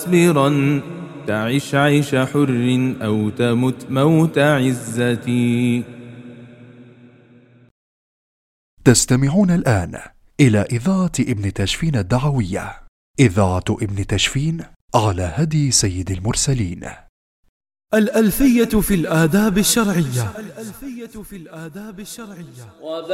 واصبرا، تعش عيش حر أو تمت موت عزتي. تستمعون الآن إلى إذاعة ابن تشفين الدعوية، إذاعة ابن تشفين على هدي سيد المرسلين. الألفية في الآداب الشرعية.